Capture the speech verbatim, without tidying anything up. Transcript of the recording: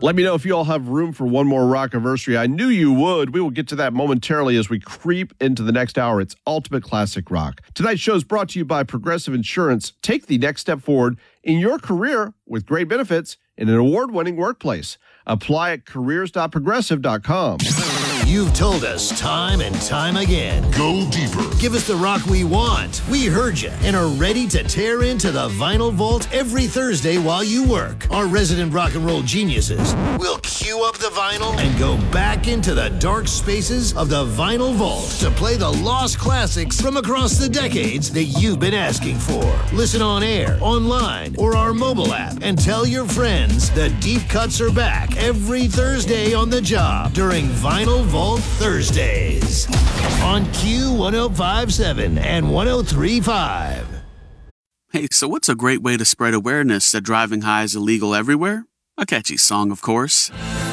Let me know if you all have room for one more rock anniversary. I knew you would. We will get to that momentarily as we creep into the next hour. It's Ultimate Classic Rock. Tonight's show is brought to you by Progressive Insurance. Take the next step forward in your career with great benefits in an award-winning workplace. Apply at careers dot progressive dot com. You've told us time and time again. Go deeper. Give us the rock we want. We heard you and are ready to tear into the Vinyl Vault every Thursday while you work. Our resident rock and roll geniuses will cue up the vinyl and go back into the dark spaces of the Vinyl Vault to play the lost classics from across the decades that you've been asking for. Listen on air, online, or our mobile app and tell your friends the deep cuts are back every Thursday on the job during Vinyl Vault Thursdays on Q one oh five point seven and one oh three point five. Hey, so what's a great way to spread awareness that driving high is illegal everywhere? A catchy song, of course.